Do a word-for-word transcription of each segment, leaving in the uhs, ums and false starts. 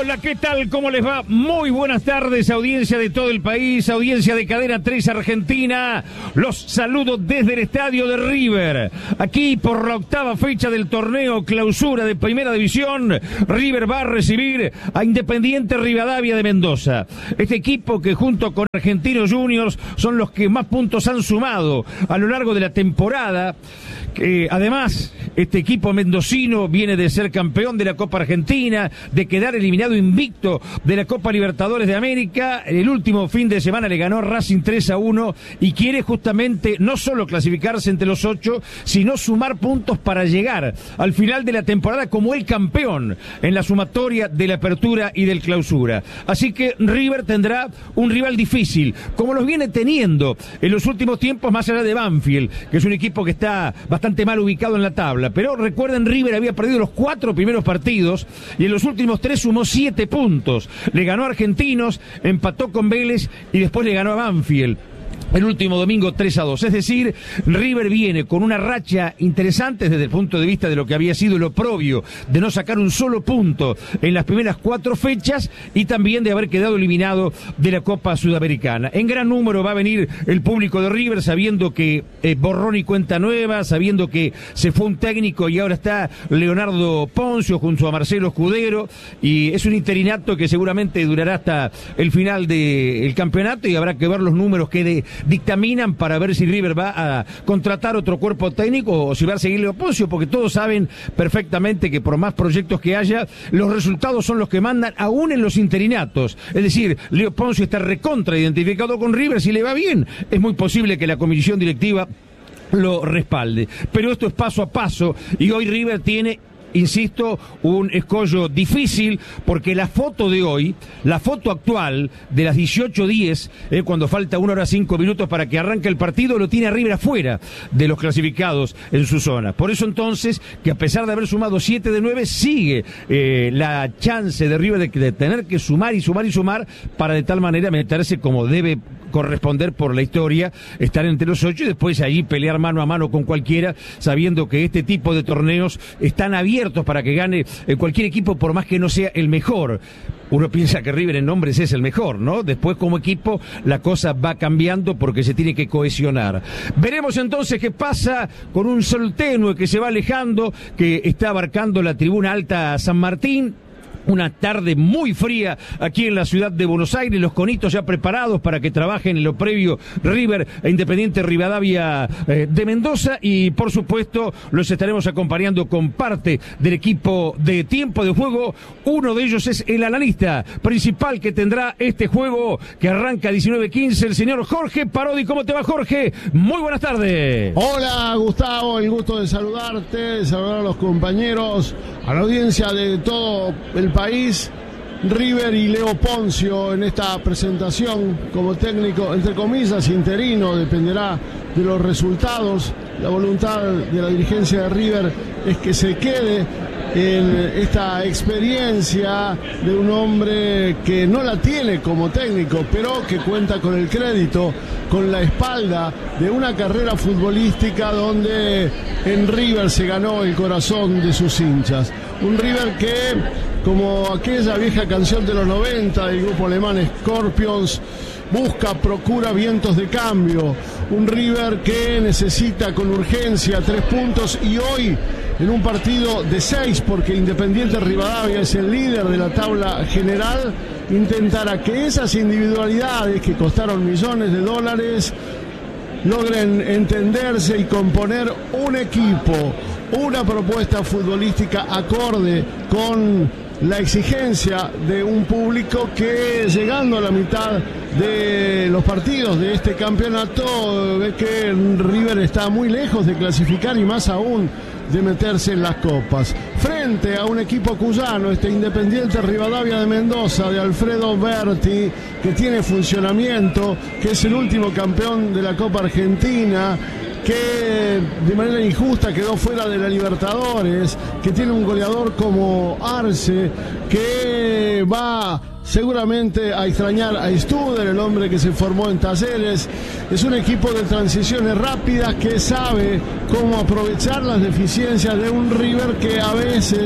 Hola, ¿qué tal? ¿Cómo les va? Muy buenas tardes, audiencia de todo el país, audiencia de Cadena tres Argentina. Los saludo desde el estadio de River. Aquí por la octava fecha del torneo clausura de Primera División, River va a recibir a Independiente Rivadavia de Mendoza. Este equipo que junto con Argentinos Juniors son los que más puntos han sumado a lo largo de la temporada. Eh, además, este equipo mendocino viene de ser campeón de la Copa Argentina, de quedar eliminado invicto de la Copa Libertadores de América. El último fin de semana le ganó Racing tres a uno y quiere justamente no solo clasificarse entre los ocho, sino sumar puntos para llegar al final de la temporada como el campeón en la sumatoria de la apertura y del clausura. Así que River tendrá un rival difícil, como los viene teniendo en los últimos tiempos, más allá de Banfield, que es un equipo que está bastante mal ubicado en la tabla. Pero recuerden, River había perdido los cuatro primeros partidos y en los últimos tres sumó siete puntos. Le ganó a Argentinos, empató con Vélez y después le ganó a Banfield el último domingo tres a dos. Es decir, River viene con una racha interesante desde el punto de vista de lo que había sido el oprobio de no sacar un solo punto en las primeras cuatro fechas y también de haber quedado eliminado de la Copa Sudamericana. En gran número va a venir el público de River, sabiendo que eh, borrón y cuenta nueva, sabiendo que se fue un técnico y ahora está Leonardo Poncio junto a Marcelo Escudero, y es un interinato que seguramente durará hasta el final del campeonato y habrá que ver los números que de dictaminan para ver si River va a contratar otro cuerpo técnico o si va a seguir Leo Poncio, porque todos saben perfectamente que por más proyectos que haya, los resultados son los que mandan aún en los interinatos. Es decir, Leo Poncio está recontra identificado con River. Si le va bien, es muy posible que la comisión directiva lo respalde, pero esto es paso a paso y hoy River tiene, insisto, un escollo difícil, porque la foto de hoy, la foto actual de las dieciocho diez, eh, cuando falta una hora cinco minutos para que arranque el partido, lo tiene a River afuera de los clasificados en su zona. Por eso entonces, que a pesar de haber sumado siete de nueve, sigue eh, la chance de River de, de tener que sumar y sumar y sumar para de tal manera meterse como debe corresponder por la historia, estar entre los ocho y después allí pelear mano a mano con cualquiera, sabiendo que este tipo de torneos están abiertos para que gane cualquier equipo, por más que no sea el mejor. Uno piensa que River en nombres es el mejor, ¿no? Después como equipo la cosa va cambiando porque se tiene que cohesionar. Veremos entonces qué pasa con un sol tenue que se va alejando, que está abarcando la tribuna alta San Martín. Una tarde muy fría aquí en la ciudad de Buenos Aires, los conitos ya preparados para que trabajen en lo previo River e Independiente Rivadavia eh, de Mendoza, y por supuesto los estaremos acompañando con parte del equipo de Tiempo de Juego. Uno de ellos es el analista principal que tendrá este juego que arranca a diecinueve quince, el señor Jorge Parodi. ¿Cómo te va, Jorge? Muy buenas tardes. Hola, Gustavo, el gusto de saludarte, de saludar a los compañeros, a la audiencia de todo el país. River y Leo Poncio en esta presentación como técnico, entre comillas, interino, dependerá de los resultados. La voluntad de la dirigencia de River es que se quede en esta experiencia de un hombre que no la tiene como técnico, pero que cuenta con el crédito, con la espalda de una carrera futbolística donde en River se ganó el corazón de sus hinchas. Un River que, como aquella vieja canción de los noventa del grupo alemán Scorpions, busca, procura vientos de cambio. Un River que necesita con urgencia tres puntos, y hoy en un partido de seis, porque Independiente Rivadavia es el líder de la tabla general, intentará que esas individualidades que costaron millones de dólares logren entenderse y componer un equipo, una propuesta futbolística acorde con la exigencia de un público que, llegando a la mitad de los partidos de este campeonato, ve que River está muy lejos de clasificar y más aún de meterse en las copas. Frente a un equipo cuyano, este Independiente Rivadavia de Mendoza, de Alfredo Berti, que tiene funcionamiento, que es el último campeón de la Copa Argentina, que de manera injusta quedó fuera de la Libertadores, que tiene un goleador como Arce, que va seguramente a extrañar a Studer, el hombre que se formó en Talleres. Es un equipo de transiciones rápidas que sabe cómo aprovechar las deficiencias de un River que a veces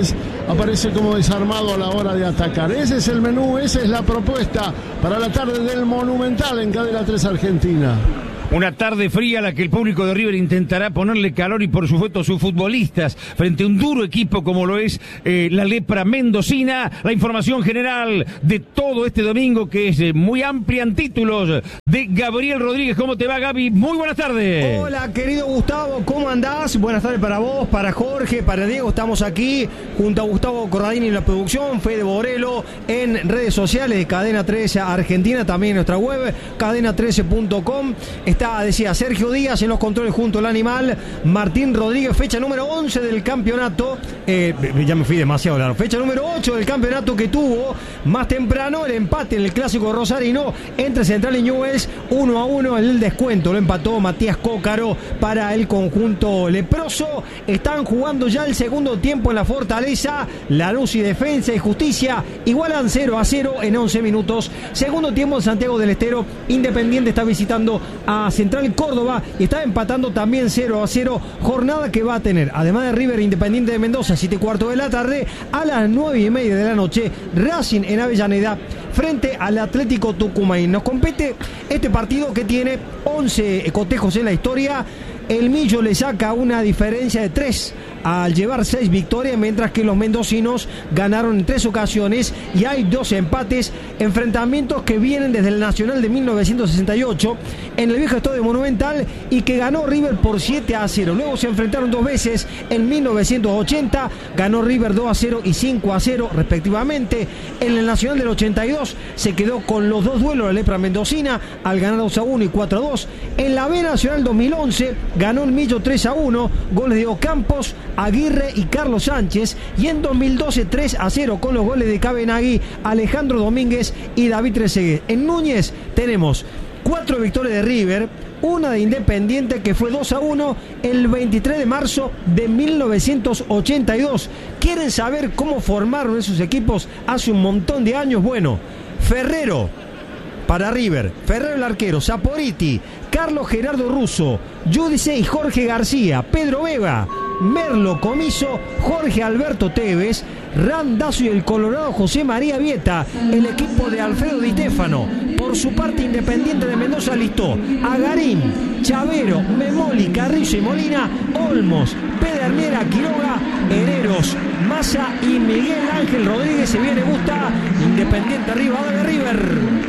aparece como desarmado a la hora de atacar. Ese es el menú, esa es la propuesta para la tarde del Monumental en Cadena tres Argentina. Una tarde fría a la que el público de River intentará ponerle calor y por supuesto sus futbolistas frente a un duro equipo como lo es eh, la lepra mendocina. La información general de todo este domingo que es eh, muy amplia en títulos de Gabriel Rodríguez. ¿Cómo te va, Gaby? Muy buenas tardes. Hola, querido Gustavo, ¿cómo andás? Buenas tardes para vos, para Jorge, para Diego. Estamos aquí junto a Gustavo Corradini en la producción, Fede Borelo en redes sociales de Cadena trece Argentina, también en nuestra web, cadena trece punto com. Está, decía, Sergio Díaz en los controles junto al animal, Martín Rodríguez, fecha número once del campeonato, eh, ya me fui demasiado largo, fecha número ocho del campeonato que tuvo más temprano el empate en el clásico rosarino entre Central y Newell's, uno a uno en el descuento, lo empató Matías Cócaro para el conjunto leproso. Están jugando ya el segundo tiempo en la Fortaleza, Lanús y Defensa y Justicia igualan cero a cero en once minutos, segundo tiempo en Santiago del Estero, Independiente está visitando a Central Córdoba y está empatando también cero a cero, jornada que va a tener, además de River Independiente de Mendoza, siete y cuarto de la tarde, a las nueve y media de la noche, Racing en Avellaneda frente al Atlético Tucumán. Nos compete este partido que tiene once cotejos en la historia. El Millo le saca una diferencia de tres al llevar seis victorias, mientras que los mendocinos ganaron en tres ocasiones y hay dos empates, enfrentamientos que vienen desde el Nacional de mil novecientos sesenta y ocho en el viejo estadio Monumental y que ganó River por siete a cero. Luego se enfrentaron dos veces en mil novecientos ochenta, ganó River dos a cero y cinco a cero respectivamente. En el Nacional del ochenta y dos se quedó con los dos duelos de la lepra mendocina al ganar dos a uno y cuatro a dos. En la B Nacional dos mil once ganó el Millo tres a uno, goles de Ocampos, Aguirre y Carlos Sánchez, y en dos mil doce tres a cero con los goles de Cabenagui, Alejandro Domínguez y David Trezeguet. En Núñez tenemos cuatro victorias de River, una de Independiente que fue dos a uno el veintitrés de marzo de mil novecientos ochenta y dos. ¿Quieren saber cómo formaron esos equipos hace un montón de años? Bueno, Ferrero para River, Ferrero el arquero, Saporiti, Carlos Gerardo Russo, Giudice y Jorge García, Pedro Vega, Merlo Comiso, Jorge Alberto Tevez, Randazzo y el Colorado José María Vieta, el equipo de Alfredo Di Stefano. Por su parte, Independiente de Mendoza listó a Garín, Chavero, Memoli, Carrizo y Molina, Olmos, Pedernera, Quiroga, Hereros, Massa y Miguel Ángel Rodríguez. Se viene, gusta, Independiente arriba de River.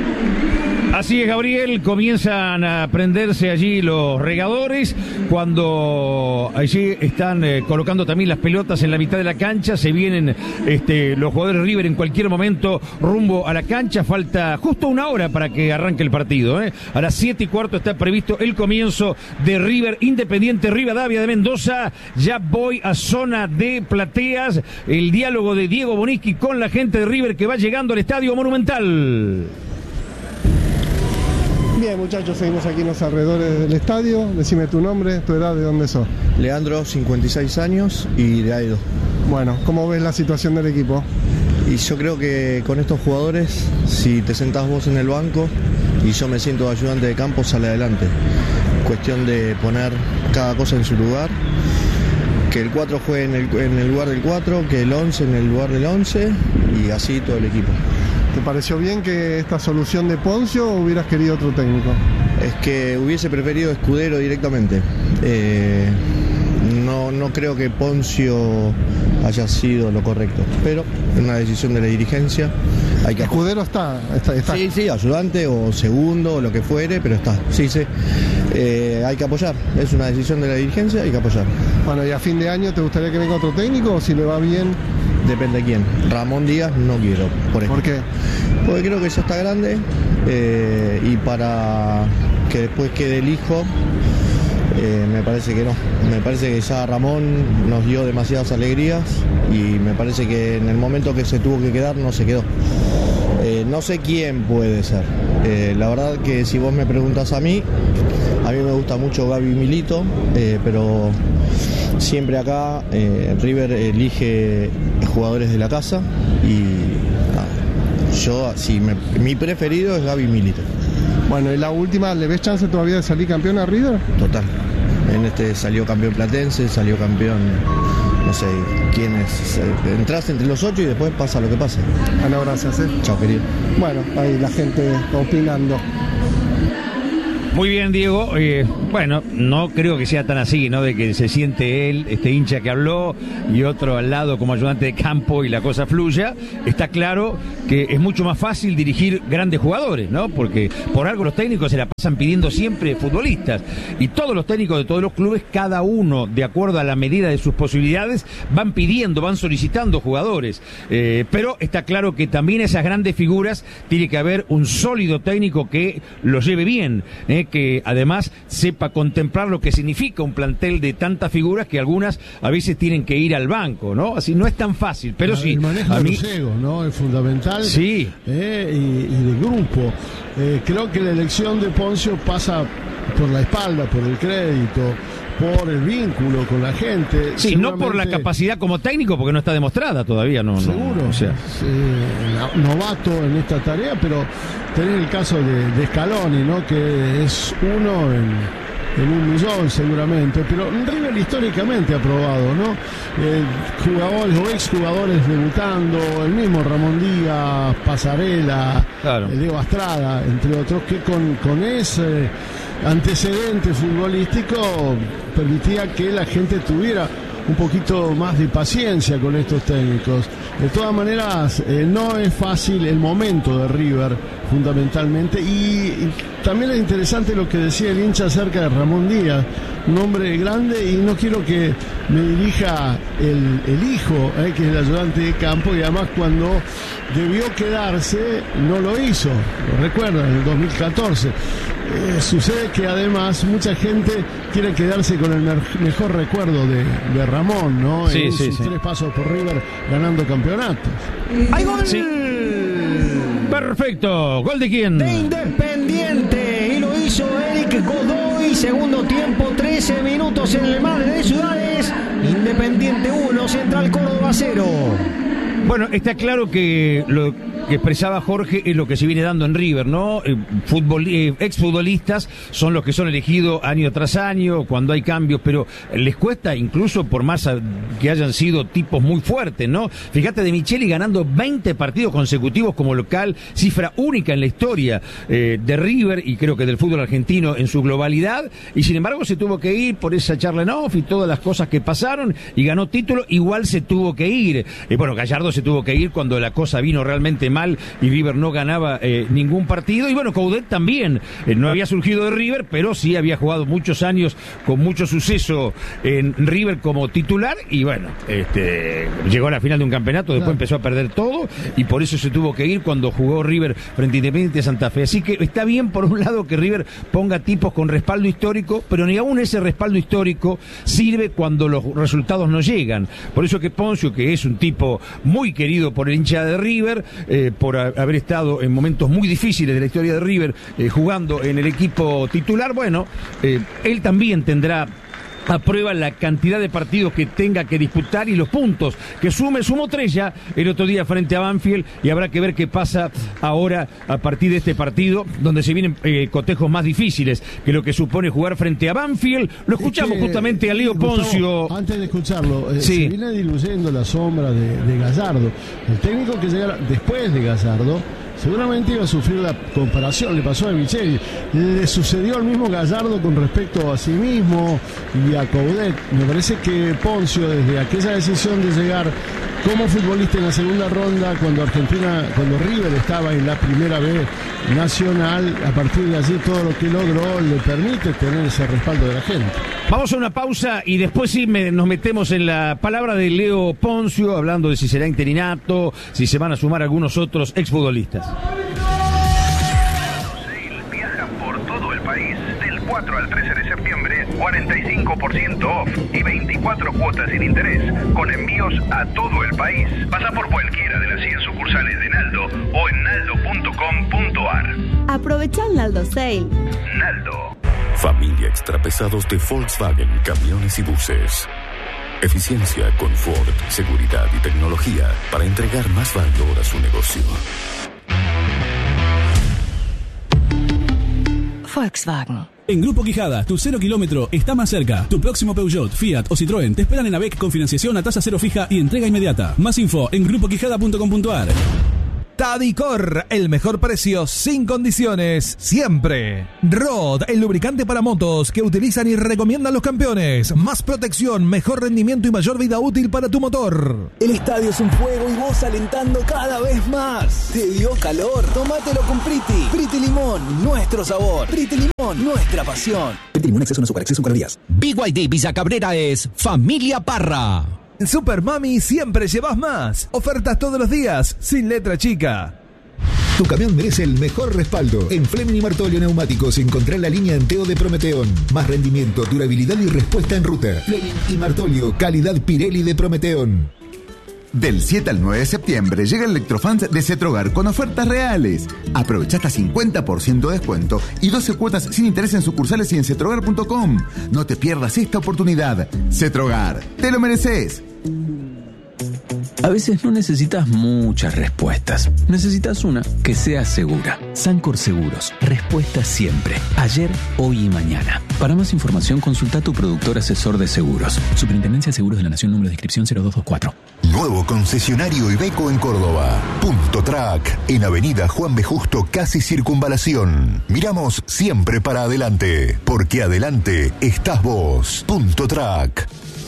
Así es, Gabriel, comienzan a prenderse allí los regadores cuando allí están eh, colocando también las pelotas en la mitad de la cancha. Se vienen este, los jugadores de River en cualquier momento rumbo a la cancha. Falta justo una hora para que arranque el partido, ¿eh? A las siete y cuarto está previsto el comienzo de River Independiente Rivadavia de Mendoza. Ya voy a zona de plateas. El diálogo de Diego Bonischi con la gente de River que va llegando al Estadio Monumental. Bien, muchachos, seguimos aquí en los alrededores del estadio. Decime tu nombre, tu edad, de dónde sos. Leandro, cincuenta y seis años y de Aedo. Bueno, ¿cómo ves la situación del equipo? Y yo creo que con estos jugadores, si te sentás vos en el banco y yo me siento ayudante de campo, sale adelante. Cuestión de poner cada cosa en su lugar, que el cuatro juegue en el, en el lugar del cuatro, que el once en el lugar del once y así todo el equipo. ¿Te pareció bien que esta solución de Poncio o hubieras querido otro técnico? Es que hubiese preferido Escudero directamente. Eh, no, no creo que Poncio haya sido lo correcto, pero es una decisión de la dirigencia. Hay que Escudero está, está, está. Sí, sí, ayudante o segundo o lo que fuere, pero está. Sí, sí. Eh, hay que apoyar. Es una decisión de la dirigencia, hay que apoyar. Bueno, ¿y a fin de año te gustaría que venga otro técnico o si le va bien? Depende de quién. Ramón Díaz no quiero, por ejemplo. ¿Por qué? Porque creo que ya está grande eh, y para que después quede el hijo, eh, me parece que no. Me parece que ya Ramón nos dio demasiadas alegrías y me parece que en el momento que se tuvo que quedar no se quedó. Eh, no sé quién puede ser. Eh, la verdad que si vos me preguntas a mí, a mí me gusta mucho Gaby Milito, eh, pero siempre acá eh, River elige jugadores de la casa y ah, yo, sí, me, mi preferido es Gaby Milito. Bueno, y la última, ¿le ves chance todavía de salir campeón a River? Total. En este salió campeón platense, salió campeón no sé quién es. Entras entre los ocho y después pasa lo que pasa. Ah, no, gracias. ¿eh? Chao, querido. Bueno, ahí la gente opinando. Muy bien, Diego. Eh, bueno, no creo que sea tan así, ¿no? De que se siente él, este hincha que habló, y otro al lado como ayudante de campo y la cosa fluya. Está claro que es mucho más fácil dirigir grandes jugadores, ¿no? Porque por algo los técnicos se la pasan pidiendo siempre futbolistas. Y todos los técnicos de todos los clubes, cada uno, de acuerdo a la medida de sus posibilidades, van pidiendo, van solicitando jugadores. Eh, pero está claro que también esas grandes figuras tiene que haber un sólido técnico que los lleve bien, ¿eh? Que además sepa contemplar lo que significa un plantel de tantas figuras que algunas a veces tienen que ir al banco, ¿no? Así no es tan fácil, pero sí. El manejo a de mí... los egos, ¿no? Es fundamental. Sí. Eh, y, y de grupo. Eh, creo que la elección de Poncio pasa por la espalda, por el crédito, por el vínculo con la gente. Sí, no por la capacidad como técnico, porque no está demostrada todavía, no. Seguro, no, o sea. sí, novato en esta tarea, pero tenés el caso de, de Scaloni, ¿no? Que es uno en, en un millón seguramente, pero River históricamente ha probado, ¿no? Eh, jugadores o exjugadores debutando, el mismo Ramón Díaz, Pasarela, claro. Diego Astrada, entre otros, que con, con ese antecedente futbolístico permitía que la gente tuviera un poquito más de paciencia con estos técnicos. De todas maneras, eh, no es fácil el momento de River, fundamentalmente, y, y también es interesante lo que decía el hincha acerca de Ramón Díaz, un hombre grande, y no quiero que me dirija el, el hijo, eh, que es el ayudante de campo, y además cuando debió quedarse no lo hizo, lo recuerdan, en el dos mil catorce. Eh, sucede que además mucha gente quiere quedarse con el mejor recuerdo de, de Ramón, ¿no? Sí, en sí, sus sí. tres pasos por River ganando campeonatos. ¡Hay gol! Sí. Perfecto. ¿Gol de quién? De Independiente. Y lo hizo Eric Godoy. Segundo tiempo, trece minutos en el Madre de Ciudades. Independiente uno, Central Córdoba cero. Bueno, está claro que lo que expresaba Jorge es lo que se viene dando en River, ¿no? Eh, futbol, eh, exfutbolistas son los que son elegidos año tras año, cuando hay cambios, pero les cuesta, incluso por más a, que hayan sido tipos muy fuertes, ¿no? Fíjate, De Micheli ganando veinte partidos consecutivos como local, cifra única en la historia eh, de River y creo que del fútbol argentino en su globalidad, y sin embargo se tuvo que ir por esa charla en off y todas las cosas que pasaron y ganó título, igual se tuvo que ir. Eh, bueno, Gallardo se tuvo que ir cuando la cosa vino realmente mal y River no ganaba eh, ningún partido, y bueno, Coudet también eh, no había surgido de River, pero sí había jugado muchos años con mucho suceso en River como titular, y bueno, este llegó a la final de un campeonato, después claro. empezó a perder todo y por eso se tuvo que ir cuando jugó River frente a Independiente de Santa Fe. Así que está bien por un lado que River ponga tipos con respaldo histórico, pero ni aún ese respaldo histórico sirve cuando los resultados no llegan. Por eso que Poncio, que es un tipo muy querido por el hincha de River, eh, por a, haber estado en momentos muy difíciles de la historia de River, eh, jugando en el equipo titular, bueno, eh, él también tendrá aprueba la cantidad de partidos que tenga que disputar y los puntos que sume, sumó tres ya el otro día frente a Banfield, y habrá que ver qué pasa ahora a partir de este partido donde se vienen eh, cotejos más difíciles que lo que supone jugar frente a Banfield. Lo escuchamos es que, justamente a Leo Gustavo, Poncio. Antes de escucharlo, eh, sí. se viene diluyendo la sombra de, de Gallardo. El técnico que llegara después de Gallardo seguramente iba a sufrir la comparación, le pasó a Micheli, le sucedió al mismo Gallardo con respecto a sí mismo y a Coudet. Me parece que Poncio, desde aquella decisión de llegar como futbolista en la segunda ronda, cuando Argentina, cuando River estaba en la primera B nacional, a partir de allí todo lo que logró le permite tener ese respaldo de la gente. Vamos a una pausa y después sí me, nos metemos en la palabra de Leo Poncio, hablando de si será interinato, si se van a sumar algunos otros exfutbolistas. Viaja por todo el país del cuatro al trece de septiembre, cuarenta y cinco por ciento off y veinticuatro cuotas sin interés, con envíos a todo el país. Pasa por cualquiera de las cien sucursales de Naldo o en naldo punto com punto ar. Aprovecha el Naldo Sale. Naldo. Familia Extrapesados de Volkswagen, camiones y buses. Eficiencia, confort, seguridad y tecnología para entregar más valor a su negocio. Volkswagen. En Grupo Quijada, tu cero kilómetro está más cerca. Tu próximo Peugeot, Fiat o Citroën te esperan en AVEC con financiación a tasa cero fija y entrega inmediata. Más info en grupo quijada punto com punto a r. Tadicor, el mejor precio sin condiciones, siempre. Rod, el lubricante para motos que utilizan y recomiendan los campeones. Más protección, mejor rendimiento y mayor vida útil para tu motor. El estadio es un fuego y vos alentando cada vez más. ¿Te dio calor? Tómatelo con Priti. Priti Limón, nuestro sabor. Priti Limón, nuestra pasión. Priti Limón, exceso en azúcar, exceso en calorías. B Y D Villa Cabrera es Familia Parra. En Super Mami siempre llevas más. Ofertas todos los días, sin letra chica. Tu camión merece el mejor respaldo. En Fleming y Martolio Neumáticos encontrá la línea Enteo de Prometeón. Más rendimiento, durabilidad y respuesta en ruta. Fleming y Martolio, calidad Pirelli de Prometeón. Del siete al nueve de septiembre llega el Electrofans de Cetrogar con ofertas reales. Aprovecha hasta cincuenta por ciento de descuento y doce cuotas sin interés en sucursales y en cetrogar punto com. No te pierdas esta oportunidad. Cetrogar, te lo mereces. A veces no necesitas muchas respuestas. Necesitas una que sea segura. Sancor Seguros. Respuesta siempre. Ayer, hoy y mañana. Para más información, consulta a tu productor asesor de seguros. Superintendencia de Seguros de la Nación, número de inscripción cero dos dos cuatro. Nuevo concesionario Iveco en Córdoba. Punto Track. En Avenida Juan B. Justo, casi Circunvalación. Miramos siempre para adelante. Porque adelante estás vos. Punto Track.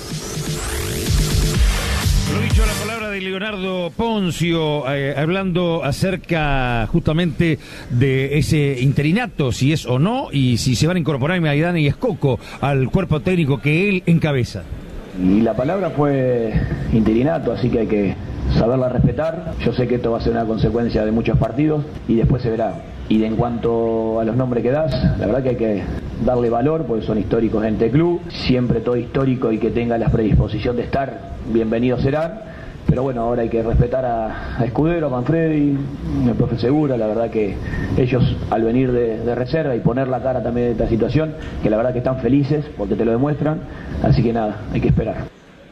Lo dicho, la palabra de Leonardo Poncio, eh, hablando acerca justamente de ese interinato, si es o no, y si se van a incorporar Maidana y Escoco al cuerpo técnico que él encabeza. Y la palabra fue interinato, así que hay que saberla respetar. Yo sé que esto va a ser una consecuencia de muchos partidos y después se verá. Y de en cuanto a los nombres que das, la verdad que hay que darle valor porque son históricos en este club. Siempre todo histórico y que tenga la predisposición de estar, bienvenido será. Pero bueno, ahora hay que respetar a, a Escudero, a Manfredi, al profe Segura. La verdad que ellos al venir de, de reserva y poner la cara también de esta situación, que la verdad que están felices porque te lo demuestran. Así que nada, hay que esperar.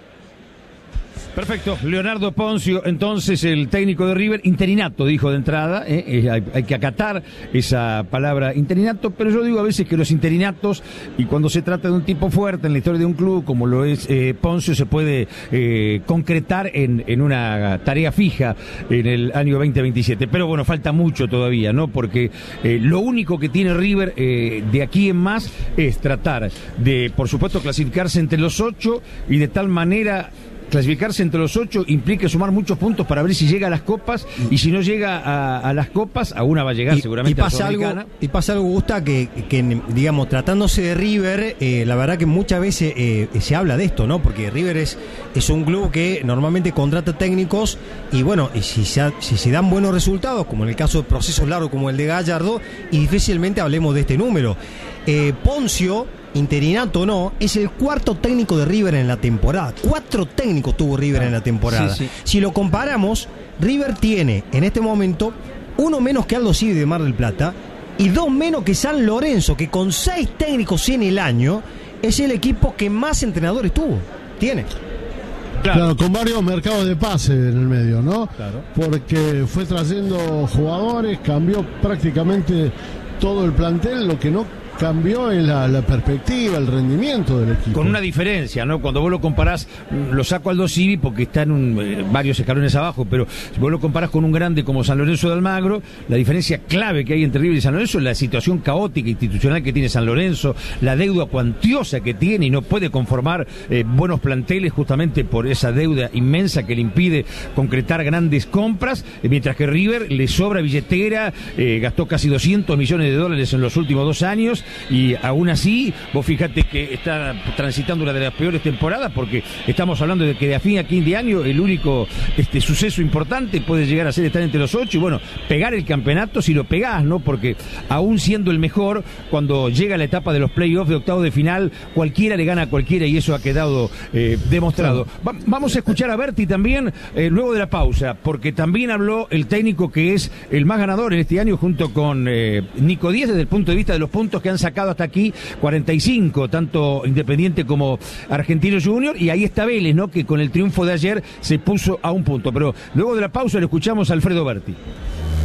Perfecto, Leonardo Poncio, entonces el técnico de River, interinato, dijo de entrada, ¿eh? Eh, hay, hay que acatar esa palabra interinato, pero yo digo a veces que los interinatos, y cuando se trata de un tipo fuerte en la historia de un club, como lo es eh, Poncio, se puede eh, concretar en, en una tarea fija en el año veinte veintisiete, pero bueno, falta mucho todavía, ¿no? Porque eh, lo único que tiene River eh, de aquí en más es tratar de, por supuesto, clasificarse entre los ocho y de tal manera... Clasificarse entre los ocho implica sumar muchos puntos para ver si llega a las copas, y si no llega a, a las copas, a una va a llegar y, seguramente y pasa a la algo Y pasa algo, Gusta, que, que digamos, tratándose de River, eh, la verdad que muchas veces eh, se habla de esto, ¿no? Porque River es, es un club que normalmente contrata técnicos y bueno, y si, se, si se dan buenos resultados, como en el caso de procesos largos como el de Gallardo, y difícilmente hablemos de este número. Eh, Poncio, interinato o no, es el cuarto técnico de River en la temporada. Cuatro técnicos tuvo River en la temporada. Sí, sí. Si lo comparamos, River tiene en este momento uno menos que Aldo Civi de Mar del Plata y dos menos que San Lorenzo, que con seis técnicos en el año es el equipo que más entrenadores tuvo. Tiene. Claro. claro, con varios mercados de pase en el medio, ¿no? Claro. Porque fue trayendo jugadores, cambió prácticamente todo el plantel, lo que no cambió en la, la perspectiva, el rendimiento del equipo. Con una diferencia, ¿no? Cuando vos lo comparás, lo saco al Aldo Civi porque está en un, eh, varios escalones abajo, pero si vos lo comparás con un grande como San Lorenzo de Almagro, la diferencia clave que hay entre River y San Lorenzo es la situación caótica institucional que tiene San Lorenzo, la deuda cuantiosa que tiene y no puede conformar eh, buenos planteles justamente por esa deuda inmensa que le impide concretar grandes compras, eh, mientras que River le sobra billetera, eh, gastó casi doscientos millones de dólares en los últimos dos años. Y aún así, vos fíjate que está transitando una de las peores temporadas, porque estamos hablando de que de a fin a fin de año el único este suceso importante puede llegar a ser estar entre los ocho y bueno, pegar el campeonato si lo pegás, ¿no? Porque aún siendo el mejor, cuando llega la etapa de los playoffs de octavo de final, cualquiera le gana a cualquiera y eso ha quedado eh, demostrado. Va, vamos a escuchar a Berti también eh, luego de la pausa, porque también habló el técnico que es el más ganador en este año junto con eh, Nico Díaz desde el punto de vista de los puntos que han sacado hasta aquí, cuarenta y cinco, tanto Independiente como Argentino Junior, y ahí está Vélez, ¿no? Que con el triunfo de ayer se puso a un punto. Pero luego de la pausa le escuchamos a Alfredo Berti.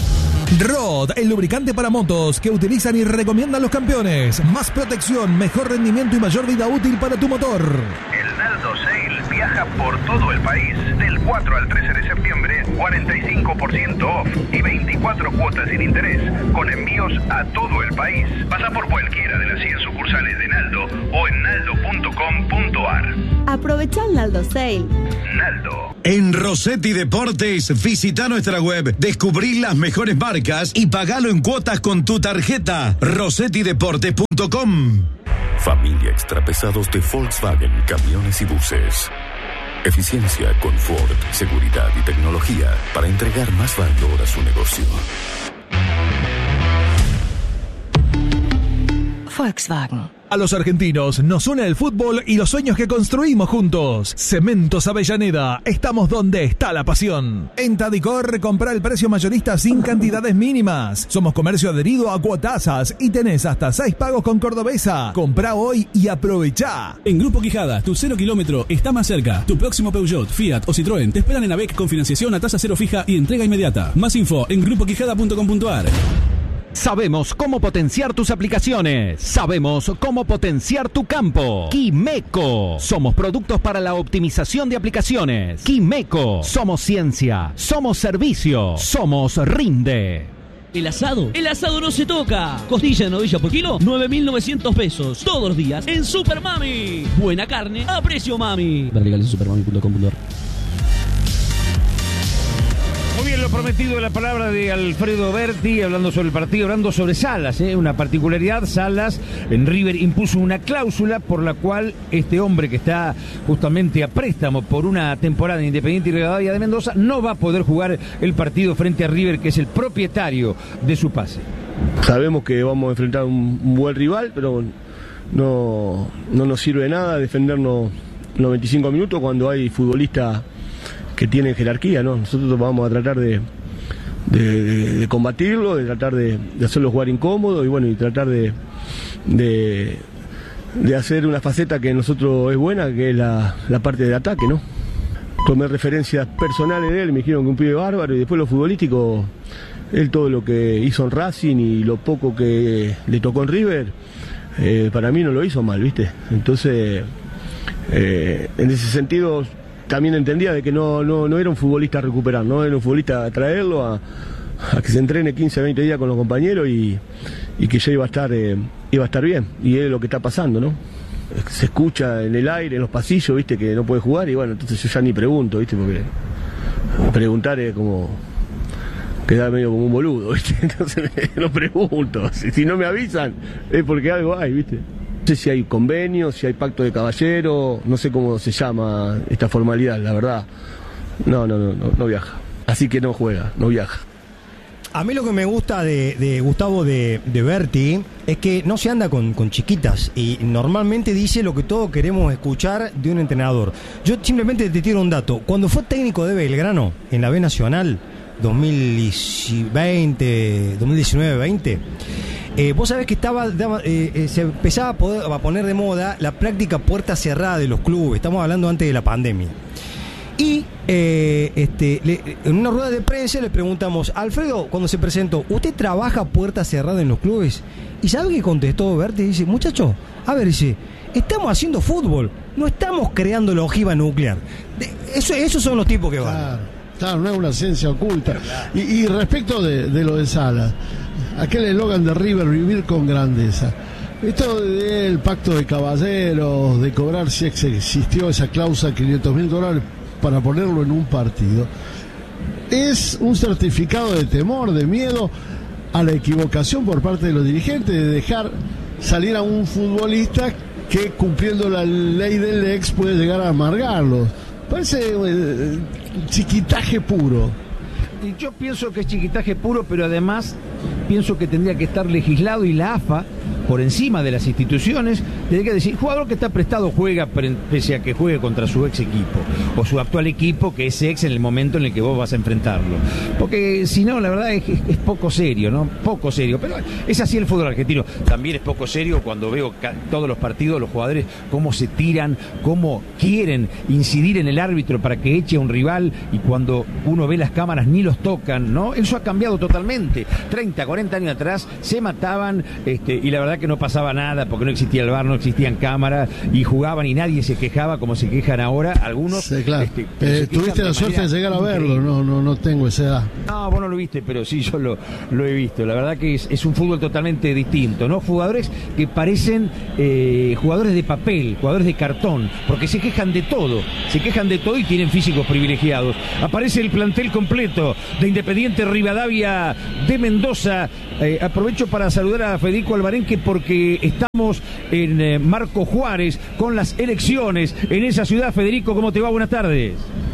Rod, el lubricante para motos que utilizan y recomiendan los campeones. Más protección, mejor rendimiento y mayor vida útil para tu motor. El Naldo Sale viaja por todo el país. Del cuatro al trece de septiembre, cuarenta y cinco por ciento off y veinticuatro cuotas sin interés, con envíos a todo el país. Pasa por cualquiera de las cien sucursales de Naldo o en naldo punto com punto ar. Aprovecha el Naldo Sale. Naldo. En Rossetti Deportes, visita nuestra web, descubrí las mejores marcas y pagalo en cuotas con tu tarjeta. rossetti deportes punto com. Familia Extrapesados de Volkswagen Camiones y Buses. Eficiencia, confort, seguridad y tecnología para entregar más valor a su negocio. Volkswagen. A los argentinos nos une el fútbol y los sueños que construimos juntos. Cementos Avellaneda, estamos donde está la pasión. En Tadicor, compra el precio mayorista sin cantidades mínimas. Somos comercio adherido a Cuotasas y tenés hasta seis pagos con Cordobesa. Comprá hoy y aprovechá. En Grupo Quijada, tu cero kilómetro está más cerca. Tu próximo Peugeot, Fiat o Citroën te esperan en AVEC con financiación a tasa cero fija y entrega inmediata. Más info en grupo quijada punto com punto ar. Sabemos cómo potenciar tus aplicaciones. Sabemos cómo potenciar tu campo. Quimeco. Somos productos para la optimización de aplicaciones. Quimeco. Somos ciencia. Somos servicio. Somos Rinde. El asado, el asado no se toca. Costilla de novilla por kilo, nueve mil novecientos pesos. Todos los días en Super Mami. Buena carne a precio mami. Verticales en supermami punto com punto ar. Muy bien, lo prometido, la palabra de Alfredo Berti, hablando sobre el partido, hablando sobre Salas, ¿eh? Una particularidad. Salas en River impuso una cláusula por la cual este hombre que está justamente a préstamo por una temporada en Independiente y Rivadavia de Mendoza no va a poder jugar el partido frente a River, que es el propietario de su pase. Sabemos que vamos a enfrentar un, un buen rival, pero no, no nos sirve de nada defendernos noventa y cinco minutos cuando hay futbolistas que tienen jerarquía, ¿no? Nosotros vamos a tratar de, de, de, de combatirlo, de tratar de, de hacerlo jugar incómodo y bueno, y tratar de, de, de hacer una faceta que nosotros es buena, que es la, la parte de ataque, ¿no? Tomé referencias personales de él, me dijeron que un pibe bárbaro, y después lo futbolístico, él todo lo que hizo en Racing y lo poco que le tocó en River, eh, para mí no lo hizo mal, ¿viste? Entonces, eh, en ese sentido también entendía de que no, no, no era un futbolista a recuperar, no era un futbolista a traerlo, a, a que se entrene quince, veinte días con los compañeros y, y que ya iba a estar eh, iba a estar bien, y es lo que está pasando, ¿no? Se escucha en el aire, en los pasillos, viste, que no puede jugar, y bueno, entonces yo ya ni pregunto, viste, porque preguntar es como quedar medio como un boludo, viste, entonces no pregunto, si, si no me avisan es porque algo hay, viste. No sé si hay convenio, si hay pacto de caballero, no sé cómo se llama esta formalidad, la verdad. No, no, no, no, no viaja. Así que no juega, no viaja. A mí lo que me gusta de, de Gustavo de, de Berti es que no se anda con, con chiquitas y normalmente dice lo que todos queremos escuchar de un entrenador. Yo simplemente te tiro un dato. Cuando fue técnico de Belgrano en la B Nacional, dos mil veinte, dos mil diecinueve veinte, Eh, vos sabés que estaba eh, eh, se empezaba a, poder, a poner de moda la práctica puerta cerrada de los clubes. Estamos hablando antes de la pandemia. Y eh, este, le, en una rueda de prensa le preguntamos, Alfredo, cuando se presentó, ¿usted trabaja puerta cerrada en los clubes? ¿Y sabe qué contestó Berti? Dice, muchacho, a ver, dice, estamos haciendo fútbol, no estamos creando la ojiva nuclear. De, eso, esos son los tipos que van. Claro, claro, no es una ciencia oculta. Y, y respecto de, de lo de Salas, aquel eslogan de River, vivir con grandeza. Esto del pacto de caballeros, de cobrar, si existió esa cláusula, quinientos mil dólares para ponerlo en un partido, es un certificado de temor, de miedo a la equivocación por parte de los dirigentes, de dejar salir a un futbolista que, cumpliendo la ley del ex, puede llegar a amargarlos. Parece eh, chiquitaje puro. Y yo pienso que es chiquitaje puro, pero además pienso que tendría que estar legislado y la A F A por encima de las instituciones, tiene que decir, jugador que está prestado juega pese a que juegue contra su ex equipo, o su actual equipo que es ex en el momento en el que vos vas a enfrentarlo. Porque si no, la verdad es, es, es poco serio, ¿no? Poco serio. Pero es así el fútbol argentino. También es poco serio cuando veo ca- todos los partidos, los jugadores, cómo se tiran, cómo quieren incidir en el árbitro para que eche a un rival, y cuando uno ve las cámaras ni los tocan, ¿no? Eso ha cambiado totalmente. treinta, cuarenta años atrás se mataban, este, y la verdad que no pasaba nada porque no existía el V A R, no existían cámaras, y jugaban y nadie se quejaba como se quejan ahora algunos. Sí, claro. Este, eh, tuviste la suerte de llegar a verlo, no, no, no tengo esa edad. No, vos no lo viste, pero sí, yo lo, lo he visto. La verdad que es, es un fútbol totalmente distinto, ¿no? Jugadores que parecen eh, jugadores de papel, jugadores de cartón, porque se quejan de todo, se quejan de todo y tienen físicos privilegiados. Aparece el plantel completo de Independiente Rivadavia de Mendoza. Eh, aprovecho para saludar a Federico Alvarenque porque estamos en eh, Marco Juárez con las elecciones en esa ciudad. Federico, ¿cómo te va? Buenas tardes.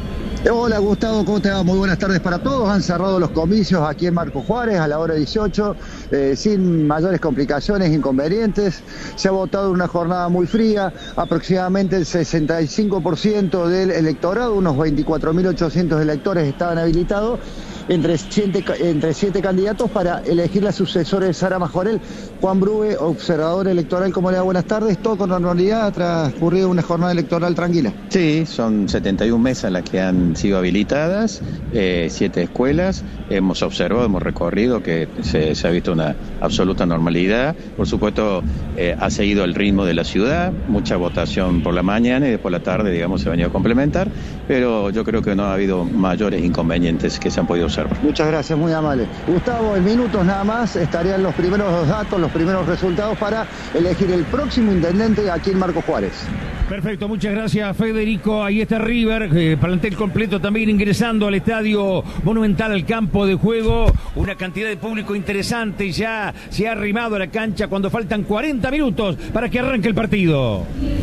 Hola Gustavo, ¿cómo te va? Muy buenas tardes para todos. Han cerrado los comicios aquí en Marco Juárez a la hora dieciocho, eh, sin mayores complicaciones, inconvenientes. Se ha votado una jornada muy fría, aproximadamente el sesenta y cinco por ciento del electorado, unos veinticuatro mil ochocientos electores estaban habilitados entre siete, entre siete candidatos para elegir la sucesora de Sara Majorel. Juan Brube, observador electoral, ¿cómo le da? Buenas tardes. Todo con normalidad, ha transcurrido una jornada electoral tranquila. Sí, son setenta y una mesas las que han sido habilitadas, eh, siete escuelas. Hemos observado, hemos recorrido que se, se ha visto una absoluta normalidad. Por supuesto, eh, ha seguido el ritmo de la ciudad, mucha votación por la mañana y después por la tarde, digamos, se ha venido a complementar, pero yo creo que no ha habido mayores inconvenientes que se han podido observar. Muchas gracias, muy amable. Gustavo, en minutos nada más estarían los primeros datos, los primeros resultados para elegir el próximo intendente aquí en Marco Juárez. Perfecto, muchas gracias Federico. Ahí está River, eh, plantel completo también ingresando al estadio Monumental, al campo de juego. Una cantidad de público interesante, ya se ha arrimado a la cancha cuando faltan cuarenta minutos para que arranque el partido.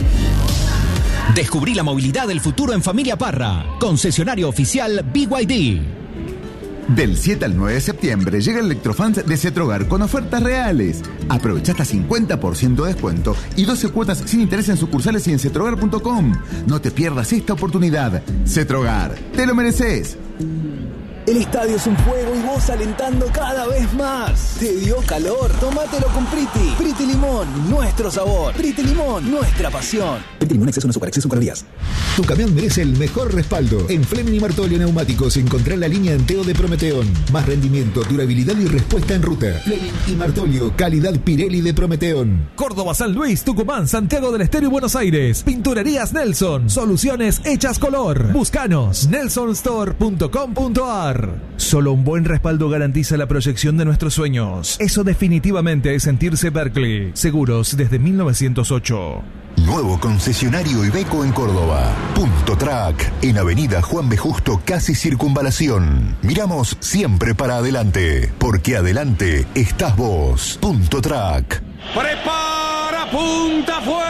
Descubrí la movilidad del futuro en Familia Parra, concesionario oficial B Y D. Del siete al nueve de septiembre llega el Electrofans de Cetrogar con ofertas reales. Aprovecha hasta cincuenta por ciento de descuento y doce cuotas sin interés en sucursales y en cetrogar punto com. No te pierdas esta oportunidad. Cetrogar, te lo mereces. El estadio es un fuego y vos alentando cada vez más. ¿Te dio calor? Tómatelo con Priti. Priti Limón, nuestro sabor. Priti Limón, nuestra pasión. Priti Limón, exceso no super, exceso calorías. Tu camión merece el mejor respaldo. En Fleming y Martolio Neumáticos encontrá la línea Enteo de Prometeón. Más rendimiento, durabilidad y respuesta en ruta. Fleming y Martolio, calidad Pirelli de Prometeón. Córdoba, San Luis, Tucumán, Santiago del Estero y Buenos Aires. Pinturerías Nelson. Soluciones hechas color. Búscanos. nelson store punto com punto a r. Solo un buen respaldo garantiza la proyección de nuestros sueños. Eso definitivamente es sentirse Berkeley. Seguros desde mil novecientos ocho. Nuevo concesionario Iveco en Córdoba. Punto Track, en Avenida Juan B. Justo, casi Circunvalación. Miramos siempre para adelante, porque adelante estás vos. Punto Track. Prepara, punta, fue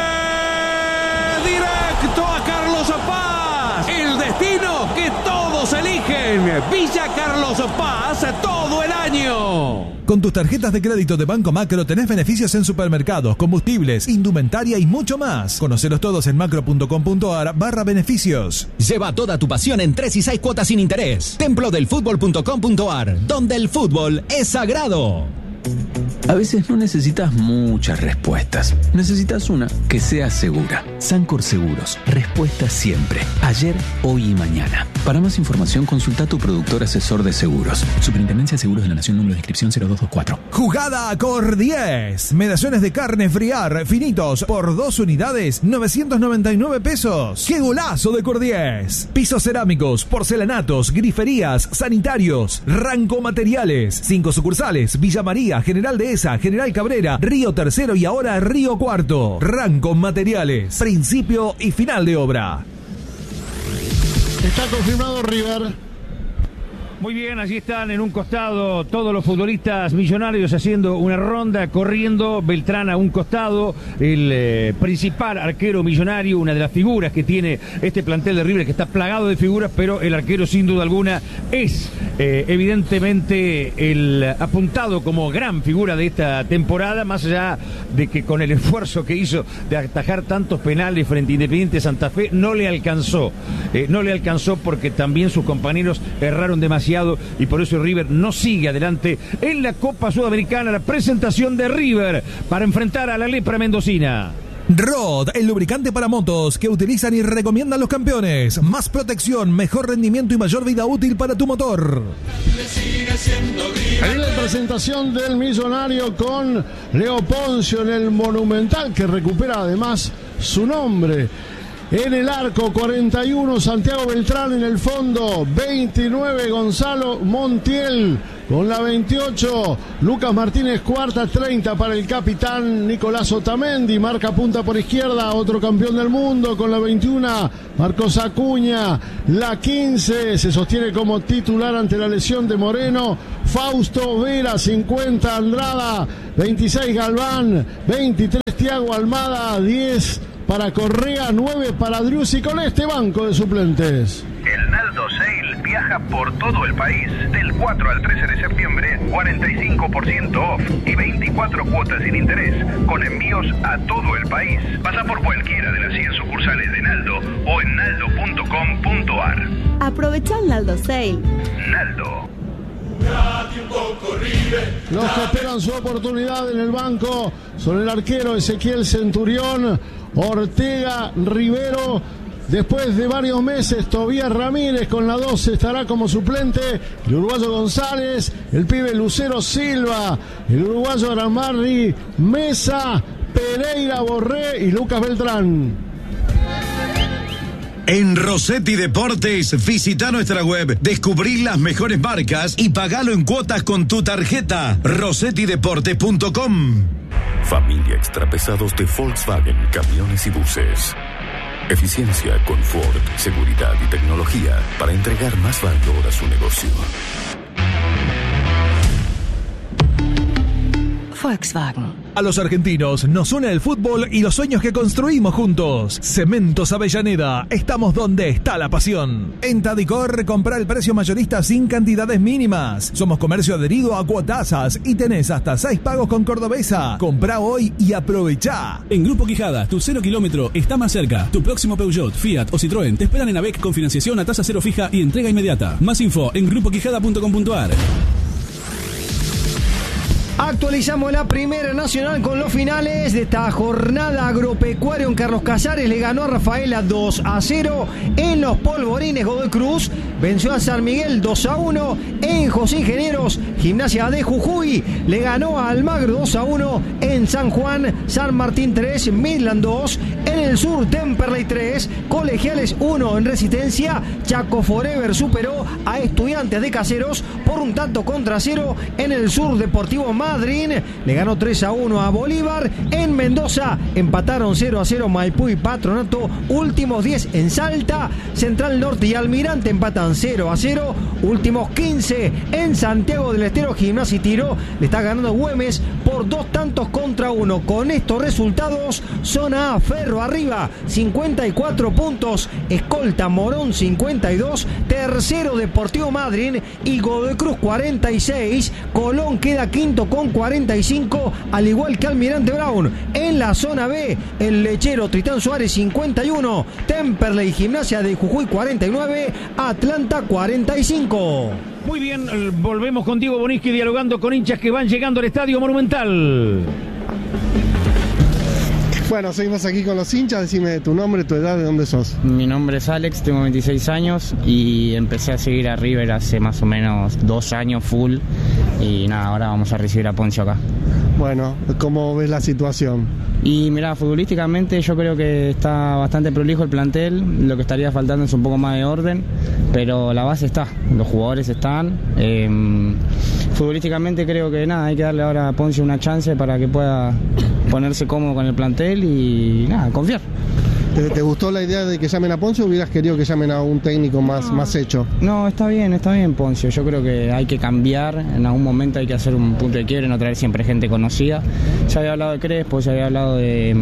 directo a Carlos Paz. El destino que todos eligen. Villa Carlos Paz todo el año. Con tus tarjetas de crédito de Banco Macro tenés beneficios en supermercados, combustibles, indumentaria y mucho más. Conocelos todos en macro punto com punto a r barra beneficios. Lleva toda tu pasión en tres y seis cuotas sin interés. templo del fútbol punto com punto a r, donde el fútbol es sagrado. A veces no necesitas muchas respuestas. Necesitas una que sea segura. Sancor Seguros. Respuesta siempre. Ayer, hoy y mañana. Para más información, consulta a tu productor asesor de seguros. Superintendencia de Seguros de la Nación, número de inscripción cero dos dos cuatro. Jugada Cor diez. Medallones de carne friar finitos por dos unidades, novecientos noventa y nueve pesos. ¡Qué golazo de Cor diez! Pisos cerámicos, porcelanatos, griferías, sanitarios, Ranco Materiales. Cinco sucursales: Villa María, General Dehesa, General Cabrera, Río Tercero y ahora Río Cuarto. Ranco Materiales. Principio y final de obra. Está confirmado River. Muy bien, allí están en un costado todos los futbolistas millonarios haciendo una ronda, corriendo. Beltrán a un costado, el eh, principal arquero millonario, una de las figuras que tiene este plantel de River, que está plagado de figuras, pero el arquero sin duda alguna es eh, evidentemente el apuntado como gran figura de esta temporada, más allá de que con el esfuerzo que hizo de atajar tantos penales frente a Independiente Santa Fe, no le alcanzó, eh, no le alcanzó porque también sus compañeros erraron demasiado. Y por eso River no sigue adelante en la Copa Sudamericana. La presentación de River para enfrentar a la lepra mendocina. Rod, el lubricante para motos que utilizan y recomiendan los campeones. Más protección, mejor rendimiento y mayor vida útil para tu motor. Ahí la presentación del millonario con Leo Poncio en el Monumental, que recupera además su nombre. En el arco, cuarenta y uno, Santiago Beltrán. En el fondo, veintinueve, Gonzalo Montiel. Con la veintiocho, Lucas Martínez Cuarta. Treinta para el capitán Nicolás Otamendi. Marca punta por izquierda, otro campeón del mundo. Con la veintiuno, Marcos Acuña. La quince, se sostiene como titular ante la lesión de Moreno, Fausto Vera. Cincuenta, Andrada. veintiséis, Galván. veintitrés, Thiago Almada. diez para Correa, nueve para Driussi, con este banco de suplentes. El Naldo Sale viaja por todo el país del cuatro al trece de septiembre, cuarenta y cinco por ciento off y veinticuatro cuotas sin interés, con envíos a todo el país. Pasa por cualquiera de las cien sucursales de Naldo o en naldo punto com punto ar. Aprovecha el Naldo Sale. Naldo. Los que esperan su oportunidad en el banco son el arquero Ezequiel Centurión, Ortega, Rivero. Después de varios meses, Tobías Ramírez con la doce estará como suplente. El uruguayo González, el pibe Lucero Silva, el uruguayo Aramarri, Mesa, Pereira, Borré y Lucas Beltrán. En Rossetti Deportes, visita nuestra web, descubrí las mejores marcas y pagalo en cuotas con tu tarjeta. rossetti deportes punto com. Familia Extrapesados de Volkswagen Camiones y Buses. Eficiencia, confort, seguridad y tecnología para entregar más valor a su negocio. Volkswagen. A los argentinos nos une el fútbol y los sueños que construimos juntos. Cementos Avellaneda, estamos donde está la pasión. En Tadicor, compra el precio mayorista sin cantidades mínimas. Somos comercio adherido a Cuotasas y tenés hasta seis pagos con Cordobesa. Comprá hoy y aprovechá. En Grupo Quijada, tu cero kilómetro está más cerca. Tu próximo Peugeot, Fiat o Citroën te esperan en AVEC con financiación a tasa cero fija y entrega inmediata. Más info en grupo quijada punto com punto ar. Actualizamos la primera nacional con los finales de esta jornada. Agropecuario en Carlos Casares le ganó a Rafaela dos a cero. En los Polvorines, Godoy Cruz venció a San Miguel dos a uno. En José Ingenieros, Gimnasia de Jujuy le ganó a Almagro dos a uno. En San Juan, San Martín tres, Midland dos. En el sur, Temperley tres, Colegiales uno. En Resistencia, Chaco Forever superó a Estudiantes de Caseros por un tanto contra cero. En el sur, Deportivo Madryn le ganó tres a uno a Bolívar. En Mendoza empataron cero a cero Maipú y Patronato. Últimos diez en Salta. Central Norte y Almirante empatan cero a cero. Últimos quince en Santiago del Estero. Gimnasia y Tiro le está ganando Güemes por dos tantos contra uno. Con estos resultados, zona A, Ferro arriba, cincuenta y cuatro puntos. Escolta Morón cincuenta y dos. Tercero Deportivo Madryn y Godoy Cruz cuarenta y seis. Colón queda quinto con cuarenta y cinco, al igual que Almirante Brown. En la zona B, el Lechero Tritán Suárez cincuenta y uno, Temperley Gimnasia de Jujuy cuarenta y nueve, Atlanta cuarenta y cinco. Muy bien, volvemos con Diego Boniski dialogando con hinchas que van llegando al Estadio Monumental. Bueno, seguimos aquí con los hinchas. Decime tu nombre, tu edad, de dónde sos. Mi nombre es Alex, tengo veintiséis años y empecé a seguir a River hace más o menos dos años full. Y nada, ahora vamos a recibir a Poncio acá. Bueno, ¿cómo ves la situación? Y mirá, futbolísticamente yo creo que está bastante prolijo el plantel. Lo que estaría faltando es un poco más de orden, pero la base está, los jugadores están. Eh, futbolísticamente creo que nada, hay que darle ahora a Poncio una chance para que pueda ponerse cómodo con el plantel y nada, confiar. ¿Te, ¿Te gustó la idea de que llamen a Poncio o hubieras querido que llamen a un técnico más, no. más hecho? No, está bien, está bien Poncio. Yo creo que hay que cambiar, en algún momento hay que hacer un punto de quiebre, no traer siempre gente conocida. Ya había hablado de Crespo, ya había hablado de...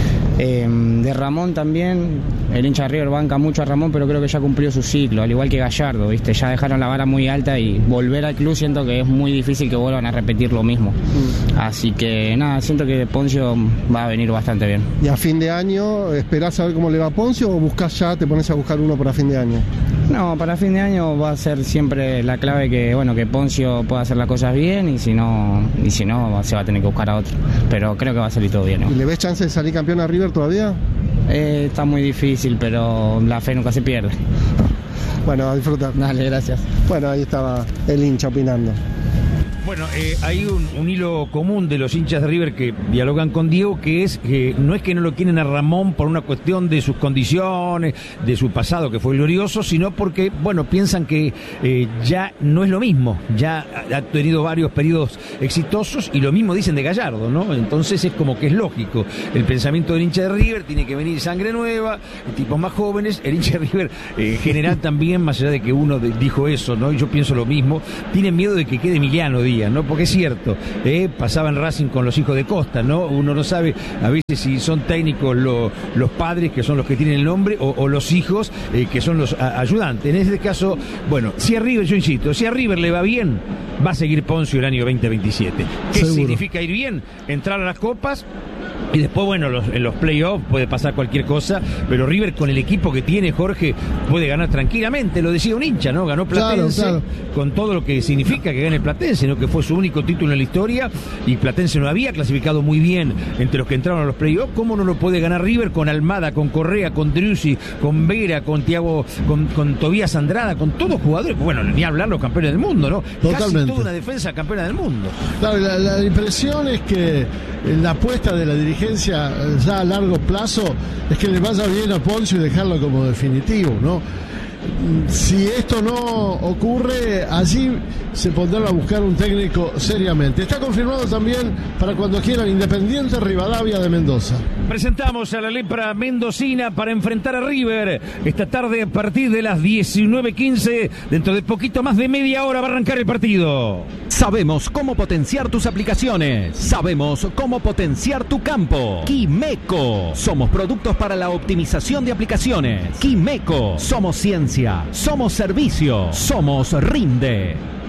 Eh, de Ramón también, el hincha de River banca mucho a Ramón, pero creo que ya cumplió su ciclo, al igual que Gallardo, ¿viste? Ya dejaron la vara muy alta y volver al club siento que es muy difícil que vuelvan a repetir lo mismo. Mm. Así que nada, siento que Poncio va a venir bastante bien. ¿Y a fin de año esperás a ver cómo le va a Poncio o buscás ya, te pones a buscar uno para fin de año? No, para fin de año va a ser siempre la clave que, bueno, que Poncio pueda hacer las cosas bien y si no, y si no se va a tener que buscar a otro. Pero creo que va a salir todo bien, ¿no? ¿Y le ves chance de salir campeón a River todavía? Eh, está muy difícil, pero la fe nunca se pierde. Bueno, a disfrutar. Dale, gracias. Bueno, ahí estaba el hincha opinando. Bueno, eh, hay un, un hilo común de los hinchas de River que dialogan con Diego, que es que no es que no lo quieren a Ramón por una cuestión de sus condiciones, de su pasado que fue glorioso, sino porque, bueno, piensan que eh, ya no es lo mismo, ya ha tenido varios periodos exitosos y lo mismo dicen de Gallardo, ¿no? Entonces es como que es lógico, el pensamiento del hincha de River tiene que venir sangre nueva, tipos más jóvenes, el hincha de River eh, general también, más allá de que uno de, dijo eso, ¿no? Y yo pienso lo mismo, tienen miedo de que quede Emiliano Díaz, ¿no? Porque es cierto, eh, pasaba en Racing con los hijos de Costa, ¿no? Uno no sabe a veces si son técnicos lo, los padres, que son los que tienen el nombre, o, o los hijos, eh, que son los a, ayudantes. En este caso, bueno, si a River, yo insisto, si a River le va bien, va a seguir Poncio el año veinte veintisiete. ¿Qué Seguro. significa ir bien? Entrar a las copas. Y después, bueno, los, en los playoffs puede pasar cualquier cosa, pero River con el equipo que tiene, Jorge, puede ganar tranquilamente. Lo decía un hincha, ¿no? Ganó Platense, claro, claro. con todo lo que significa que gane Platense, ¿no? Que fue su único título en la historia y Platense no había clasificado muy bien entre los que entraron a los playoffs. ¿Cómo no lo puede ganar River con Almada, con Correa, con Driussi, con Vera, con Thiago, con, con Tobías Andrada, con todos jugadores? Bueno, ni hablar los campeones del mundo, ¿no? Totalmente. Casi toda una defensa campeona del mundo. Claro, la, la impresión es que la apuesta de la dirigencia ya a largo plazo es que le vaya bien a Poncio y dejarlo como definitivo, ¿no? Si esto no ocurre, allí se pondrán a buscar un técnico seriamente. Está confirmado también para cuando quieran Independiente Rivadavia de Mendoza. Presentamos a la lepra mendocina para enfrentar a River esta tarde a partir de las diecinueve quince. Dentro de poquito más de media hora va a arrancar el partido. Sabemos cómo potenciar tus aplicaciones. Sabemos cómo potenciar tu campo. Quimeco. Somos productos para la optimización de aplicaciones. Quimeco. Somos ciencia. Somos servicio. Somos Rinde.